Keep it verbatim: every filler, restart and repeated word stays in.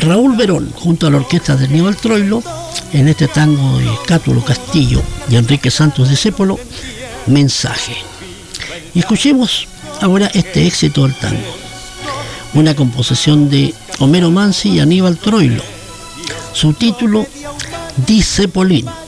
Raúl Verón, junto a la orquesta de Aníbal Troilo, en este tango de Cátulo Castillo y Enrique Santos Discépolo, Mensaje. Y escuchemos ahora este éxito del tango, una composición de Homero Mansi y Aníbal Troilo. Su título, Discepolín.